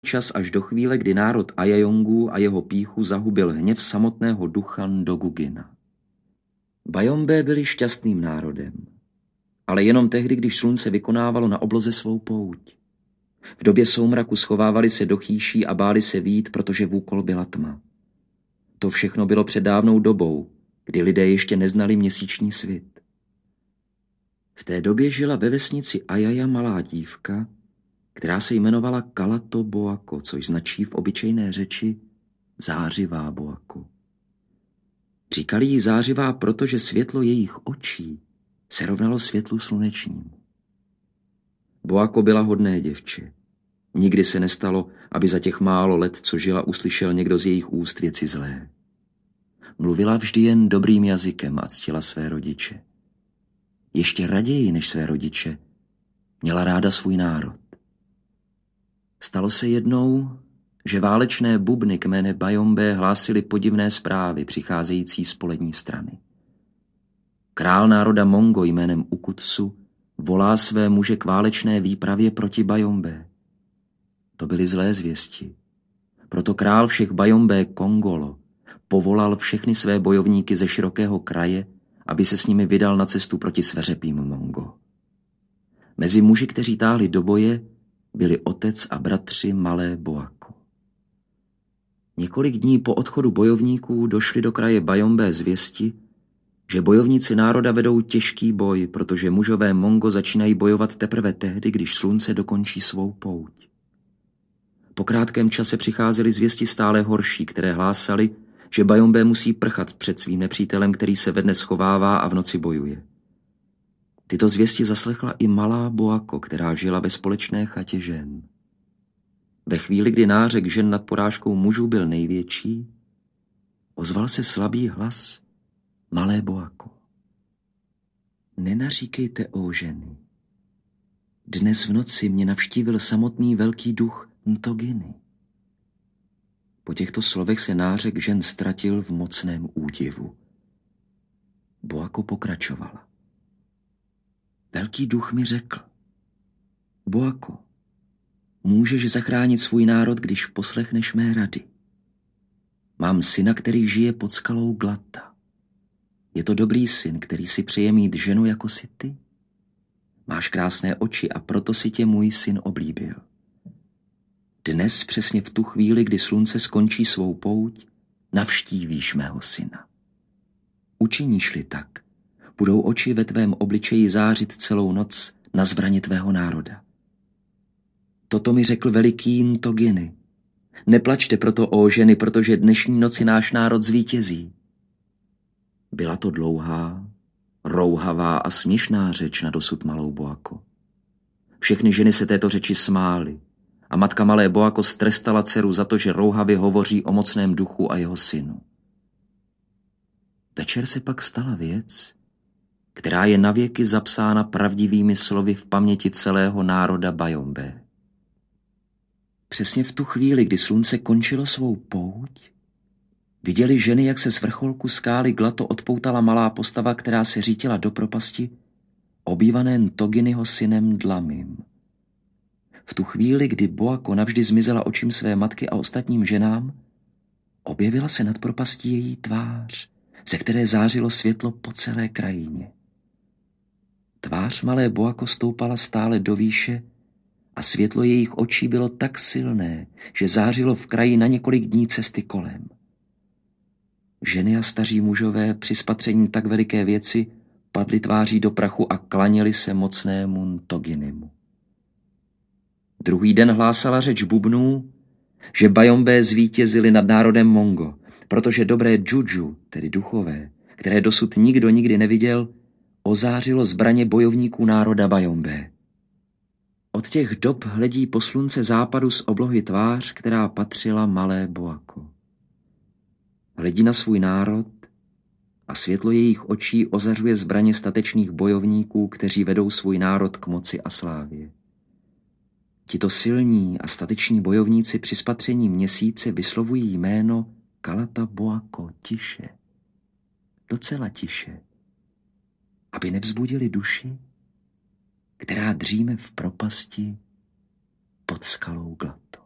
čas až do chvíle, kdy národ Ajajongů a jeho pýchu zahubil hněv samotného ducha Ndogugina. Bajombé byli šťastným národem, ale jenom tehdy, když slunce vykonávalo na obloze svou pouť. V době soumraku schovávali se do chýší a báli se vyjít, protože vůkol byla tma. To všechno bylo před dávnou dobou, kdy lidé ještě neznali měsíční svit. V té době žila ve vesnici Ajaja malá dívka, která se jmenovala Kalato Boako, což značí v obyčejné řeči zářivá Boako. Říkali jí zářivá, protože světlo jejich očí se rovnalo světlu slunečnímu. Boako byla hodné děvče. Nikdy se nestalo, aby za těch málo let, co žila, uslyšel někdo z jejich úst věci zlé. Mluvila vždy jen dobrým jazykem a ctila své rodiče. Ještě raději než své rodiče měla ráda svůj národ. Stalo se jednou, že válečné bubny kmene Bajombé hlásily podivné zprávy přicházející z polední strany. Král národa Mongo jménem Ukutsu volá své muže k válečné výpravě proti Bajombé. To byly zlé zvěsti. Proto král všech Bajombé Kongolo povolal všechny své bojovníky ze širokého kraje, aby se s nimi vydal na cestu proti sveřepým Mongo. Mezi muži, kteří táhli do boje, byli otec a bratři malé Boako. Několik dní po odchodu bojovníků došli do kraje Bajombé zvěsti, že bojovníci národa vedou těžký boj, protože mužové Mongo začínají bojovat teprve tehdy, když slunce dokončí svou pouť. Po krátkém čase přicházely zvěsti stále horší, které hlásaly, že Bajombé musí prchat před svým nepřítelem, který se ve dne schovává a v noci bojuje. Tyto zvěsti zaslechla i malá Boako, která žila ve společné chatě žen. Ve chvíli, kdy nářek žen nad porážkou mužů byl největší, ozval se slabý hlas malé Boako. Nenaříkejte, ó ženy. Dnes v noci mě navštívil samotný velký duch Ntoginy. Po těchto slovech se nářek žen ztratil v mocném údivu. Boako pokračovala. Velký duch mi řekl: Boako, můžeš zachránit svůj národ, když poslechneš mé rady. Mám syna, který žije pod skalou Glata. Je to dobrý syn, který si přeje mít ženu jako si ty. Máš krásné oči a proto si tě můj syn oblíbil. Dnes přesně v tu chvíli, kdy slunce skončí svou pouť, navštívíš mého syna. Učiníš-li tak, budou oči ve tvém obličeji zářit celou noc na zbraně tvého národa. Toto mi řekl veliký Ntoginy. Neplačte proto, ó ženy, protože dnešní noci náš národ zvítězí. Byla to dlouhá, rouhavá a směšná řeč na dosud malou Boako. Všechny ženy se této řeči smály a matka malé Boako strestala dceru za to, že rouhavě hovoří o mocném duchu a jeho synu. Večer se pak stala věc, která je navěky zapsána pravdivými slovy v paměti celého národa Bajombé. Přesně v tu chvíli, kdy slunce končilo svou pouť, viděli ženy, jak se z vrcholku skály Glato odpoutala malá postava, která se řítila do propasti, obývané Ntoginyho synem Dlamim. V tu chvíli, kdy Boako navždy zmizela očím své matky a ostatním ženám, objevila se nad propastí její tvář, ze které zářilo světlo po celé krajině. Tvář malé Boako stoupala stále do výše a světlo jejich očí bylo tak silné, že zářilo v kraji na několik dní cesty kolem. Ženy a staří mužové při spatření tak veliké věci padli tváří do prachu a klaněli se mocnému Ntoginimu. Druhý den hlásala řeč bubnů, že Bajombé zvítězili nad národem Mongo, protože dobré Juju, tedy duchové, které dosud nikdo nikdy neviděl, ozářilo zbraně bojovníků národa Bajombé. Od těch dob hledí po slunce západu z oblohy tvář, která patřila malé Boako. Hledí na svůj národ a světlo jejich očí ozařuje zbraně statečných bojovníků, kteří vedou svůj národ k moci a slávě. Tito silní a stateční bojovníci při spatření měsíce vyslovují jméno Kalata Boako tiše, docela tiše, aby nevzbudili duši, která dříme v propasti pod skalou Glato.